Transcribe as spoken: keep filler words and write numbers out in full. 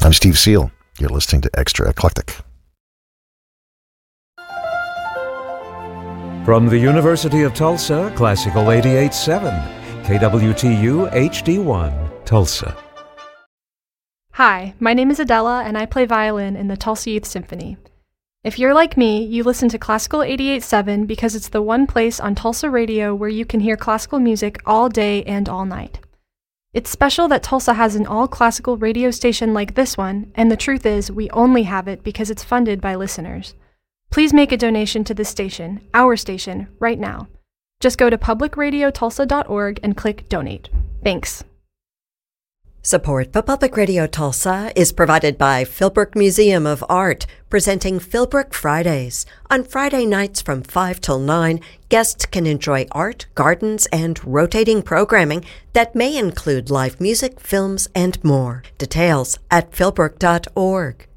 I'm Steve Seal. You're listening to Extra Eclectic. From the University of Tulsa, Classical eighty-eight point seven, K W T U H D one, Tulsa. Hi, my name is Adela, and I play violin in the Tulsa Youth Symphony. If you're like me, you listen to Classical eighty-eight point seven because it's the one place on Tulsa radio where you can hear classical music all day and all night. It's special that Tulsa has an all-classical radio station like this one, and the truth is, we only have it because it's funded by listeners. Please make a donation to this station, our station, right now. Just go to public radio tulsa dot org and click Donate. Thanks. Support for Public Radio Tulsa is provided by Philbrook Museum of Art, presenting Philbrook Fridays. On Friday nights from five till nine, guests can enjoy art, gardens, and rotating programming that may include live music, films, and more. Details at philbrook dot org.